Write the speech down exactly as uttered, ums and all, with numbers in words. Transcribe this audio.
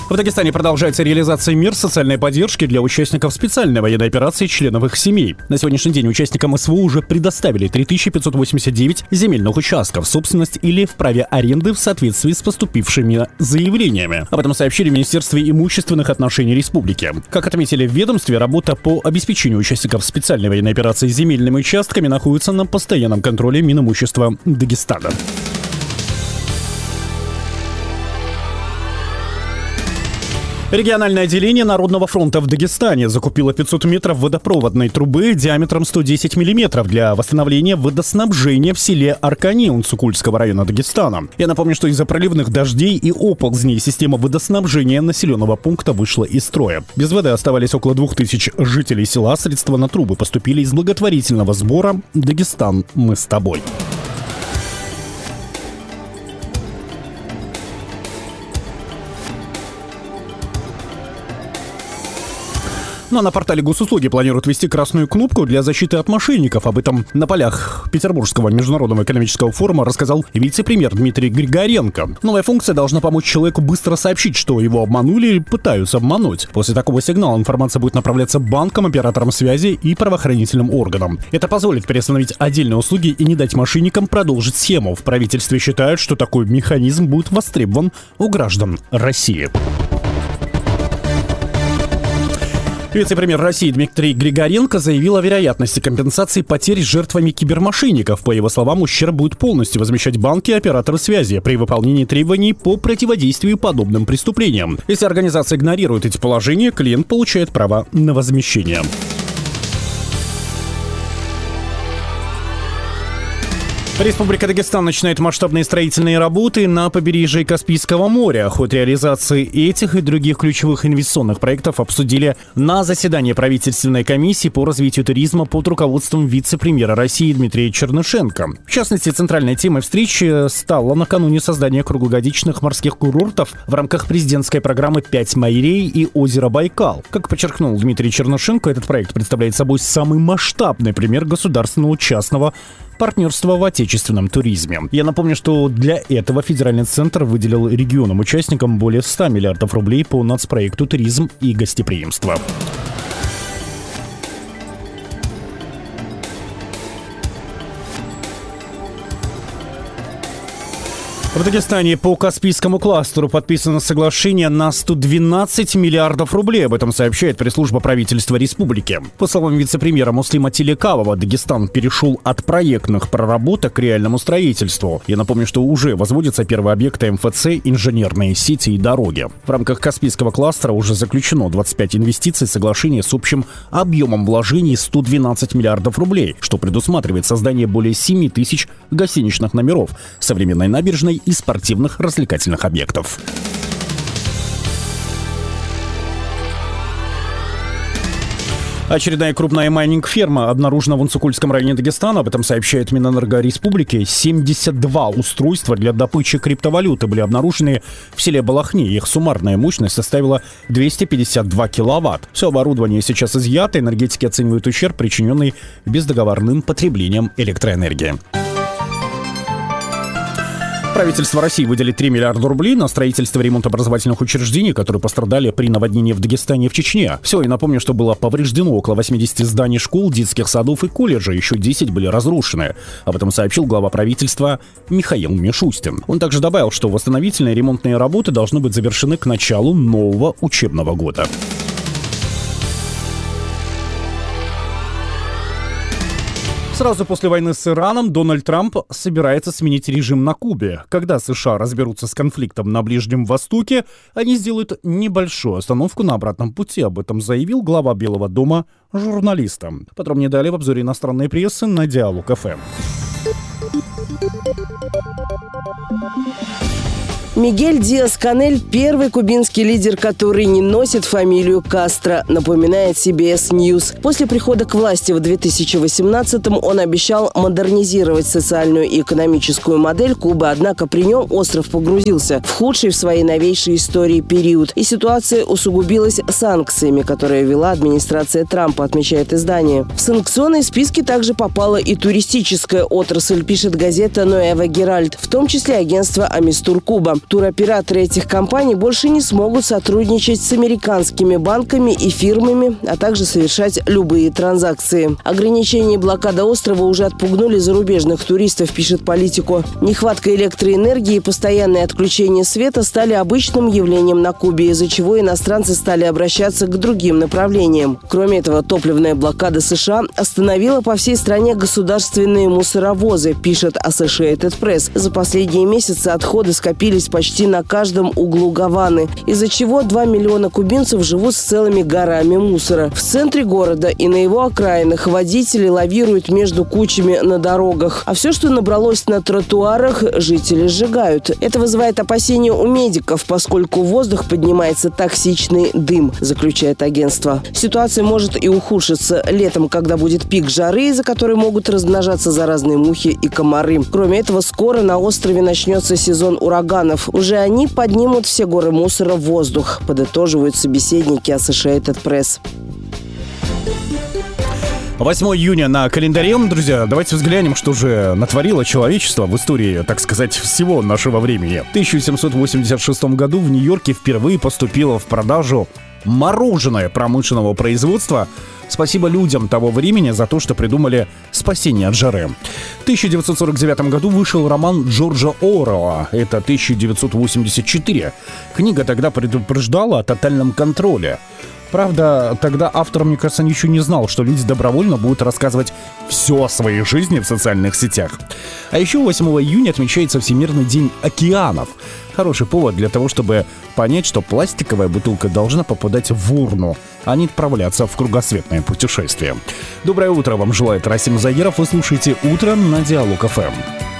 В Дагестане продолжается реализация мер социальной поддержки для участников специальной военной операции и членов их семей. На сегодняшний день участникам СВО уже предоставили три тысячи пятьсот восемьдесят девять земельных участков в собственность или в праве аренды в соответствии с поступившими заявлениями. Об этом сообщили в Министерстве имущественных отношений республики. Как отметили в ведомстве, работа по обеспечению участников специальной военной операции земельными участками находится на постоянном контроле Минимущества Дагестана. Региональное отделение Народного фронта в Дагестане закупило пятьсот метров водопроводной трубы диаметром сто десять миллиметров для восстановления водоснабжения в селе Аркани Унцукульского района Дагестана. Я напомню, что из-за проливных дождей и оползней система водоснабжения населенного пункта вышла из строя. Без воды оставались около двух тысяч жителей села. Средства на трубы поступили из благотворительного сбора «Дагестан, мы с тобой». Ну а на портале госуслуги планируют ввести красную кнопку для защиты от мошенников. Об этом на полях Петербургского международного экономического форума рассказал вице-премьер Дмитрий Григоренко. Новая функция должна помочь человеку быстро сообщить, что его обманули или пытаются обмануть. После такого сигнала информация будет направляться банкам, операторам связи и правоохранительным органам. Это позволит приостановить отдельные услуги и не дать мошенникам продолжить схему. В правительстве считают, что такой механизм будет востребован у граждан России. Вице-премьер России Дмитрий Григоренко заявил о вероятности компенсации потерь жертвами кибермошенников. По его словам, ущерб будет полностью возмещать банки и операторы связи при выполнении требований по противодействию подобным преступлениям. Если организация игнорирует эти положения, клиент получает право на возмещение. Республика Дагестан начинает масштабные строительные работы на побережье Каспийского моря. Ход реализации этих и других ключевых инвестиционных проектов обсудили на заседании правительственной комиссии по развитию туризма под руководством вице-премьера России Дмитрия Чернышенко. В частности, центральной темой встречи стало накануне создание круглогодичных морских курортов в рамках президентской программы «Пять морей» и озеро Байкал. Как подчеркнул Дмитрий Чернышенко, этот проект представляет собой самый масштабный пример государственного частного партнерства в отечественном туризме. Я напомню, что для этого федеральный центр выделил регионам-участникам более ста миллиардов рублей по нацпроекту «Туризм и гостеприимство». В Дагестане по Каспийскому кластеру подписано соглашение на сто двенадцать миллиардов рублей. Об этом сообщает пресс-служба правительства республики. По словам вице-премьера Муслима Телекалова, Дагестан перешел от проектных проработок к реальному строительству. Я напомню, что уже возводятся первые объекты МФЦ, инженерные сети и дороги. В рамках Каспийского кластера уже заключено двадцать пять инвестиций, соглашение с общим объемом вложений сто двенадцать миллиардов рублей, что предусматривает создание более семи тысяч гостиничных номеров, современной набережной и спортивных развлекательных объектов. Очередная крупная майнинг-ферма обнаружена в Унцукульском районе Дагестана. Об этом сообщает Минэнерго Республики. семьдесят два устройства для добычи криптовалюты были обнаружены в селе Балахни. Их суммарная мощность составила двести пятьдесят два киловатт. Все оборудование сейчас изъято. Энергетики оценивают ущерб, причиненный бездоговорным потреблением электроэнергии. Правительство России выделит три миллиарда рублей на строительство и ремонт образовательных учреждений, которые пострадали при наводнении в Дагестане и в Чечне. Все, и напомню, что было повреждено около восьмидесяти зданий школ, детских садов и колледжей. Еще десять были разрушены. Об этом сообщил глава правительства Михаил Мишустин. Он также добавил, что восстановительные и ремонтные работы должны быть завершены к началу нового учебного года. Сразу после войны с Ираном Дональд Трамп собирается сменить режим на Кубе. Когда США разберутся с конфликтом на Ближнем Востоке, они сделают небольшую остановку на обратном пути. Об этом заявил глава Белого дома журналистам. Подробнее далее в обзоре иностранной прессы на Диалог эф эм. Мигель Диас-Канель – первый кубинский лидер, который не носит фамилию Кастро, напоминает си би эс News. После прихода к власти в две тысячи восемнадцатом он обещал модернизировать социальную и экономическую модель Кубы, однако при нем остров погрузился в худший в своей новейшей истории период. И ситуация усугубилась санкциями, которые ввела администрация Трампа, отмечает издание. В санкционные списки также попала и туристическая отрасль, пишет газета «Нуэва Геральд», в том числе агентство «Амистур Куба». Туроператоры этих компаний больше не смогут сотрудничать с американскими банками и фирмами, а также совершать любые транзакции. Ограничения и блокада острова уже отпугнули зарубежных туристов, пишет Политико. Нехватка электроэнергии и постоянное отключение света стали обычным явлением на Кубе, из-за чего иностранцы стали обращаться к другим направлениям. Кроме этого, топливная блокада США остановила по всей стране государственные мусоровозы, пишет Associated Press. За последние месяцы отходы скопились почти на каждом углу Гаваны, из-за чего два миллиона кубинцев живут с целыми горами мусора. В центре города и на его окраинах водители лавируют между кучами на дорогах, а все, что набралось на тротуарах, жители сжигают. Это вызывает опасения у медиков, поскольку в воздух поднимается токсичный дым, заключает агентство. Ситуация может и ухудшиться летом, когда будет пик жары, из-за которой могут размножаться заразные мухи и комары. Кроме этого, скоро на острове начнется сезон ураганов. Уже они поднимут все горы мусора в воздух, подытоживают собеседники Associated Press. восьмое июня на календаре. Друзья, давайте взглянем, что же натворило человечество в истории, так сказать, всего нашего времени. В тысяча семьсот восемьдесят шестом году в Нью-Йорке впервые поступило в продажу мороженое промышленного производства. Спасибо людям того времени за то, что придумали спасение от жары. В тысяча девятьсот сорок девятом году вышел роман Джорджа Оруэлла. Это тысяча девятьсот восемьдесят четыре. Книга тогда предупреждала о тотальном контроле. Правда, тогда автор, мне кажется, ничего не знал, что люди добровольно будут рассказывать все о своей жизни в социальных сетях. А еще восьмого июня отмечается Всемирный день океанов. Хороший повод для того, чтобы понять, что пластиковая бутылка должна попадать в урну, а не отправляться в кругосветное путешествие. Доброе утро вам желает Расим Загиров. Вы слушаете «Утро» на Диалог эф эм.